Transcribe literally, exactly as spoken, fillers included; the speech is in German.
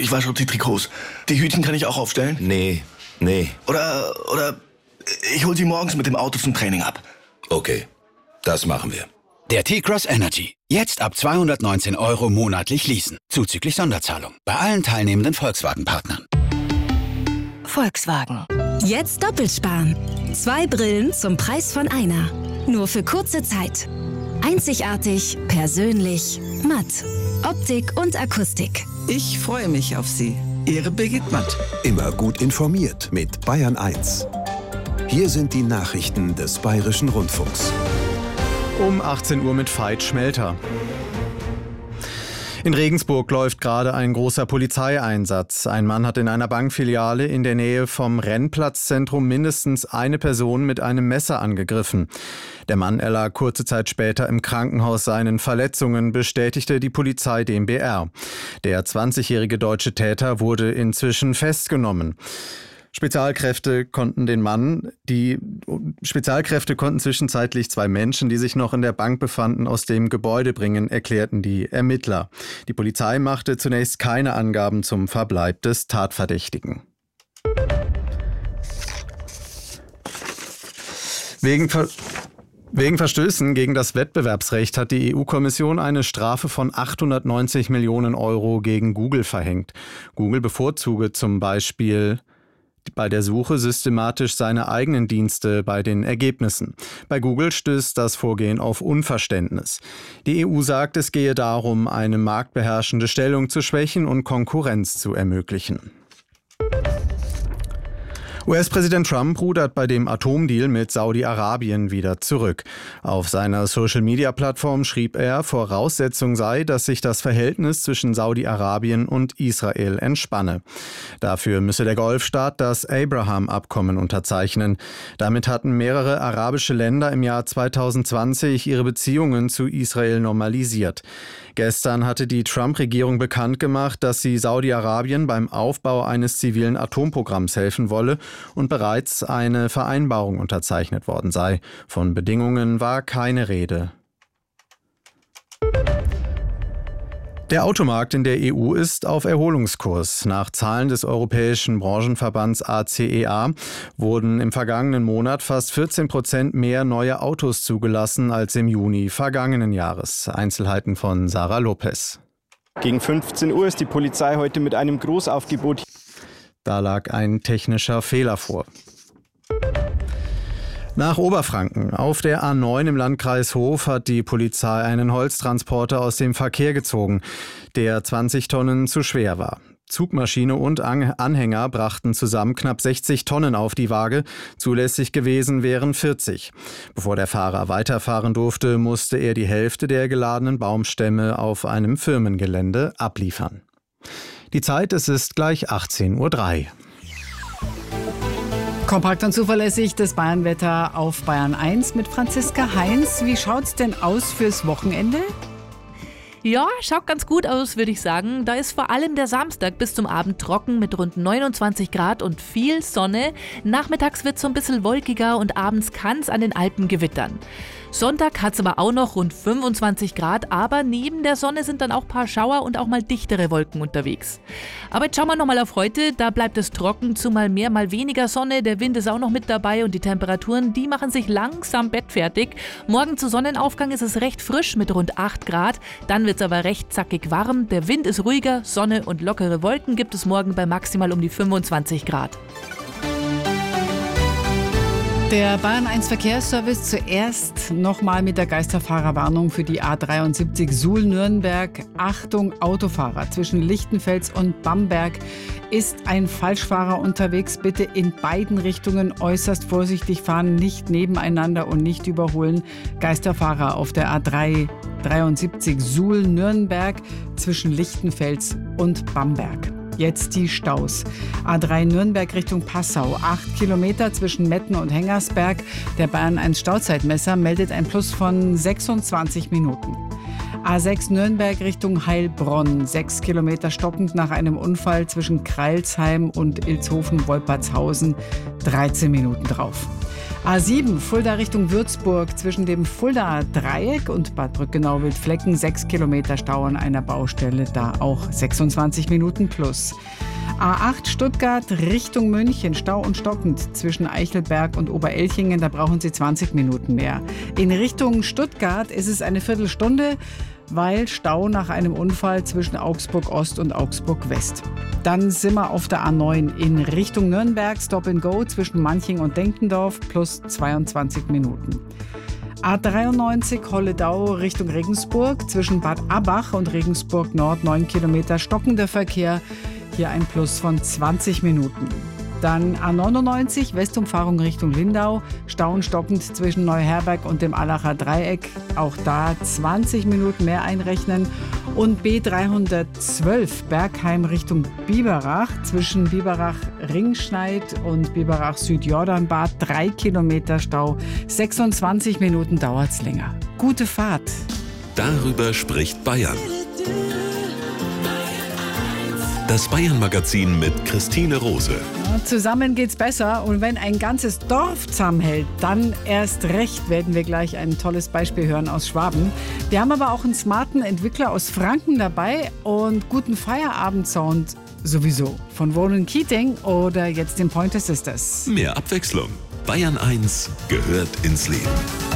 Ich wasche die Trikots. Die Hütchen kann ich auch aufstellen? Nee, nee. Oder, oder ich hol sie morgens mit dem Auto zum Training ab. Okay, das machen wir. Der T-Cross Energy. Jetzt ab zweihundertneunzehn Euro monatlich leasen. Zuzüglich Sonderzahlung. Bei allen teilnehmenden Volkswagen-Partnern. Volkswagen. Jetzt doppelt sparen. Zwei Brillen zum Preis von einer. Nur für kurze Zeit. Einzigartig, persönlich, matt. Optik und Akustik. Ich freue mich auf Sie. Ihre Birgit Matt. Immer gut informiert mit Bayern eins. Hier sind die Nachrichten des Bayerischen Rundfunks. Um achtzehn Uhr mit Veit Schmelter. In Regensburg läuft gerade ein großer Polizeieinsatz. Ein Mann hat in einer Bankfiliale in der Nähe vom Rennplatzzentrum mindestens eine Person mit einem Messer angegriffen. Der Mann erlag kurze Zeit später im Krankenhaus seinen Verletzungen, bestätigte die Polizei dem B R. Der zwanzigjährige deutsche Täter wurde inzwischen festgenommen. Spezialkräfte konnten den Mann, die Spezialkräfte konnten zwischenzeitlich zwei Menschen, die sich noch in der Bank befanden, aus dem Gebäude bringen, erklärten die Ermittler. Die Polizei machte zunächst keine Angaben zum Verbleib des Tatverdächtigen. Wegen Ver Wegen Verstößen gegen das Wettbewerbsrecht hat die E U-Kommission eine Strafe von achthundertneunzig Millionen Euro gegen Google verhängt. Google bevorzuge zum Beispiel bei der Suche systematisch seine eigenen Dienste bei den Ergebnissen. Bei Google stößt das Vorgehen auf Unverständnis. Die E U sagt, es gehe darum, eine marktbeherrschende Stellung zu schwächen und Konkurrenz zu ermöglichen. U S-Präsident Trump rudert bei dem Atomdeal mit Saudi-Arabien wieder zurück. Auf seiner Social-Media-Plattform schrieb er, Voraussetzung sei, dass sich das Verhältnis zwischen Saudi-Arabien und Israel entspanne. Dafür müsse der Golfstaat das Abraham-Abkommen unterzeichnen. Damit hatten mehrere arabische Länder im Jahr zweitausendzwanzig ihre Beziehungen zu Israel normalisiert. Gestern hatte die Trump-Regierung bekannt gemacht, dass sie Saudi-Arabien beim Aufbau eines zivilen Atomprogramms helfen wolle und bereits eine Vereinbarung unterzeichnet worden sei. Von Bedingungen war keine Rede. Der Automarkt in der E U ist auf Erholungskurs. Nach Zahlen des Europäischen Branchenverbands A C E A wurden im vergangenen Monat fast vierzehn Prozent mehr neue Autos zugelassen als im Juni vergangenen Jahres. Einzelheiten von Sarah Lopez. Gegen fünfzehn Uhr ist die Polizei heute mit einem Großaufgebot. Da lag ein technischer Fehler vor. Nach Oberfranken. Auf der A neun im Landkreis Hof hat die Polizei einen Holztransporter aus dem Verkehr gezogen, der zwanzig Tonnen zu schwer war. Zugmaschine und Anhänger brachten zusammen knapp sechzig Tonnen auf die Waage. Zulässig gewesen wären vierzig. Bevor der Fahrer weiterfahren durfte, musste er die Hälfte der geladenen Baumstämme auf einem Firmengelände abliefern. Die Zeit, es ist gleich achtzehn Uhr drei. Kompakt und zuverlässig das Bayernwetter auf Bayern eins mit Franziska Heinz. Wie schaut's denn aus fürs Wochenende? Ja, schaut ganz gut aus, würde ich sagen. Da ist vor allem der Samstag bis zum Abend trocken mit rund neunundzwanzig Grad und viel Sonne. Nachmittags wird es so ein bisschen wolkiger und abends kann es an den Alpen gewittern. Sonntag hat es aber auch noch rund fünfundzwanzig Grad, aber neben der Sonne sind dann auch ein paar Schauer und auch mal dichtere Wolken unterwegs. Aber jetzt schauen wir nochmal auf heute, da bleibt es trocken, zu mal mehr, mal weniger Sonne, der Wind ist auch noch mit dabei und die Temperaturen, die machen sich langsam bettfertig. Morgen zu Sonnenaufgang ist es recht frisch mit rund acht Grad, dann wird es aber recht zackig warm, der Wind ist ruhiger, Sonne und lockere Wolken gibt es morgen bei maximal um die fünfundzwanzig Grad. Der Bayern eins Verkehrsservice zuerst nochmal mit der Geisterfahrerwarnung für die A dreiundsiebzig Suhl-Nürnberg. Achtung, Autofahrer, zwischen Lichtenfels und Bamberg ist ein Falschfahrer unterwegs. Bitte in beiden Richtungen äußerst vorsichtig fahren, nicht nebeneinander und nicht überholen. Geisterfahrer auf der A dreiundsiebzig Suhl-Nürnberg zwischen Lichtenfels und Bamberg. Jetzt die Staus. A drei Nürnberg Richtung Passau. Acht Kilometer zwischen Metten und Hengersberg. Der Bayern eins Stauzeitmesser meldet ein Plus von sechsundzwanzig Minuten. A sechs Nürnberg Richtung Heilbronn. Sechs Kilometer stockend nach einem Unfall zwischen Kreilsheim und Ilshofen-Wolpertshausen. dreizehn Minuten drauf. A sieben, Fulda Richtung Würzburg zwischen dem Fuldaer Dreieck und Bad Brückenau-Wildflecken. Sechs Kilometer Stau an einer Baustelle, da auch sechsundzwanzig Minuten plus. A acht, Stuttgart Richtung München, Stau und stockend zwischen Eichelberg und Oberelchingen, da brauchen Sie zwanzig Minuten mehr. In Richtung Stuttgart ist es eine Viertelstunde, weil Stau nach einem Unfall zwischen Augsburg Ost und Augsburg West. Dann sind wir auf der A neun in Richtung Nürnberg, Stop and Go zwischen Manching und Denkendorf, plus zweiundzwanzig Minuten. A dreiundneunzig Holledau Richtung Regensburg zwischen Bad Abbach und Regensburg Nord, neun Kilometer stockender Verkehr, hier ein Plus von zwanzig Minuten. Dann A neunundneunzig, Westumfahrung Richtung Lindau, Stau und stockend zwischen Neuherberg und dem Allacher Dreieck, auch da zwanzig Minuten mehr einrechnen. Und B dreihundertzwölf, Bergheim Richtung Biberach, zwischen Biberach-Ringschneid und Biberach-Südjordanbad, drei Kilometer Stau, sechsundzwanzig Minuten dauert's länger. Gute Fahrt. Darüber spricht Bayern. Das Bayern-Magazin mit Christine Rose. Ja, zusammen geht's besser und wenn ein ganzes Dorf zusammenhält, dann erst recht, werden wir gleich ein tolles Beispiel hören aus Schwaben. Wir haben aber auch einen smarten Entwickler aus Franken dabei und guten Feierabendsound sowieso. Von Ronan Keating oder jetzt den Pointer Sisters. Mehr Abwechslung. Bayern eins gehört ins Leben.